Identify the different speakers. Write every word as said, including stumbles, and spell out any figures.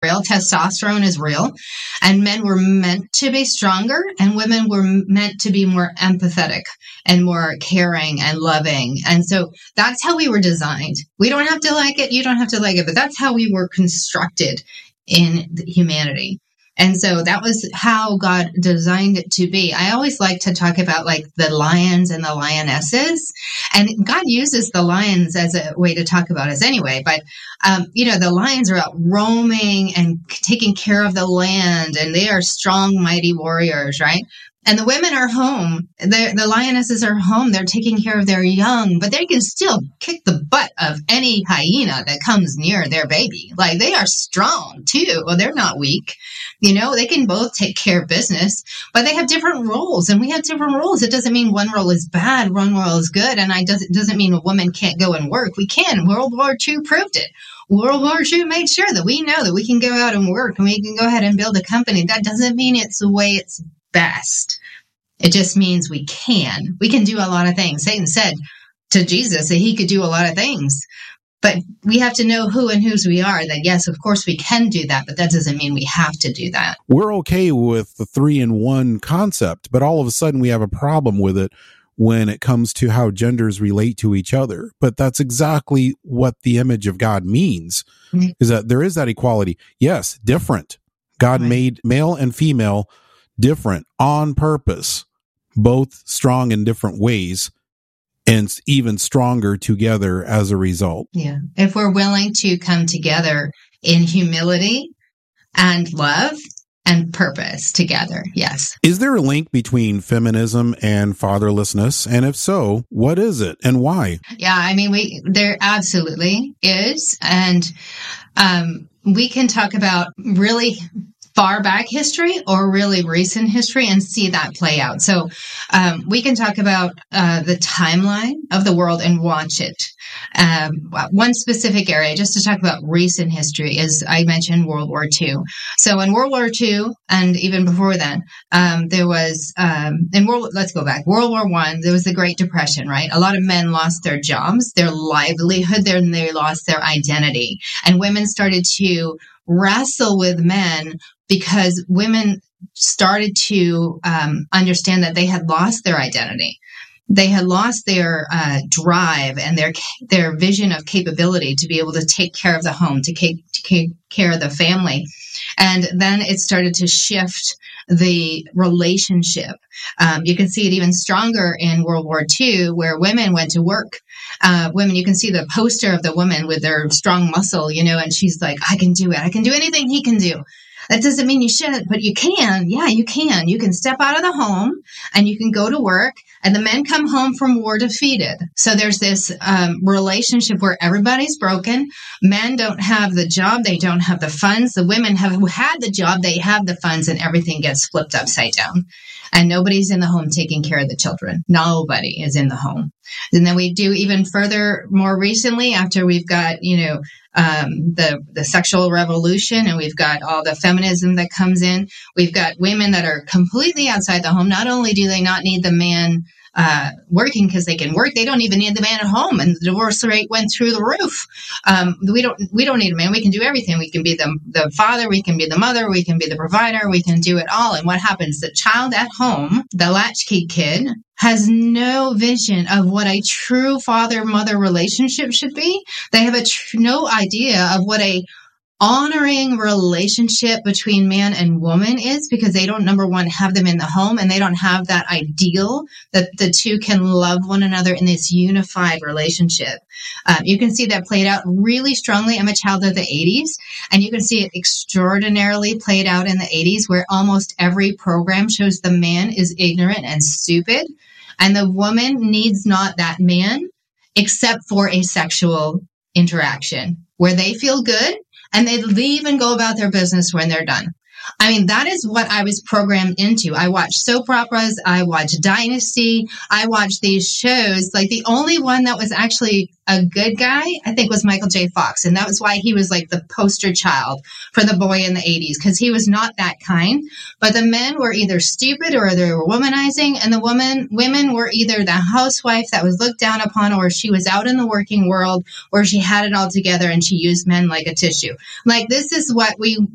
Speaker 1: real. Testosterone is real. And men were meant to be stronger, and women were meant to be more empathetic and more caring and loving. And so that's how we were designed. We don't have to like it. You don't have to like it, but that's how we were constructed in humanity. And so that was how God designed it to be. I always like to talk about like the lions and the lionesses, and God uses the lions as a way to talk about us anyway. But, um, you know, the lions are out roaming and taking care of the land, and they are strong, mighty warriors, right? And the women are home. The, the lionesses are home. They're taking care of their young, but they can still kick the butt of any hyena that comes near their baby. Like, they are strong too. Well, they're not weak. You know, they can both take care of business, but they have different roles, and we have different roles. It doesn't mean one role is bad, one role is good. And I doesn't, doesn't mean a woman can't go and work. We can. World War Two proved it. World War Two made sure that we know that we can go out and work, and we can go ahead and build a company. That doesn't mean it's the way it's best. It just means we can. We can do a lot of things. Satan said to Jesus that he could do a lot of things, but we have to know who and whose we are. That yes, of course we can do that, but that doesn't mean we have to do that.
Speaker 2: We're okay with the three in one concept, but all of a sudden we have a problem with it when it comes to how genders relate to each other. But that's exactly what the image of God means, mm-hmm. is that there is that equality. Yes, different. God right. made male and female different on purpose, both strong in different ways, and even stronger together as a result.
Speaker 1: Yeah. If we're willing to come together in humility and love and purpose together, yes.
Speaker 2: Is there a link between feminism and fatherlessness? And if so, what is it and why?
Speaker 1: Yeah, I mean, we there absolutely is. And um, we can talk about really far back history or really recent history and see that play out. So um, we can talk about uh, the timeline of the world and watch it. Um, one specific area, just to talk about recent history, is I mentioned World War Two. So in World War Two, and even before then, um, there was, um, in World, let's go back, World War One, there was the Great Depression, right? A lot of men lost their jobs, their livelihood, their, they lost their identity. And women started to wrestle with men because women started to um, understand that they had lost their identity. They had lost their uh, drive and their their vision of capability to be able to take care of the home, to, take, to take care of the family. And then it started to shift the relationship. Um, you can see it even stronger in World War Two, where women went to work. Uh, women, you can see the poster of the woman with their strong muscle, you know, and she's like, I can do it. I can do anything he can do. That doesn't mean you shouldn't, but you can. Yeah, you can. You can step out of the home and you can go to work, and the men come home from war defeated. So there's this um, relationship where everybody's broken. Men don't have the job. They don't have the funds. The women have had the job. They have the funds, and everything gets flipped upside down. And nobody's in the home taking care of the children. Nobody is in the home. And then we do even further more recently, after we've got, you know, um, the, the sexual revolution, and we've got all the feminism that comes in. We've got women that are completely outside the home. Not only do they not need the man uh, working because they can work, they don't even need the man at home, and the divorce rate went through the roof. Um, we don't we don't need a man. We can do everything. We can be the the father. We can be the mother. We can be the provider. We can do it all. And what happens? The child at home, the latchkey kid, has no vision of what a true father-mother relationship should be. They have a tr- no idea of what a honoring relationship between man and woman is, because they don't, number one, have them in the home, and they don't have that ideal that the two can love one another in this unified relationship. Um, you can see that played out really strongly. I'm a child of the eighties, and you can see it extraordinarily played out in the eighties, where almost every program shows the man is ignorant and stupid, and the woman needs not that man except for a sexual interaction where they feel good, and they leave and go about their business when they're done. I mean, that is what I was programmed into. I watched soap operas. I watched Dynasty. I watched these shows. Like, the only one that was actually a good guy, I think, was Michael J. Fox. And that was why he was like the poster child for the boy in the eighties, because he was not that kind. But the men were either stupid or they were womanizing. And the woman, women were either the housewife that was looked down upon, or she was out in the working world, or she had it all together and she used men like a tissue. Like, this is what we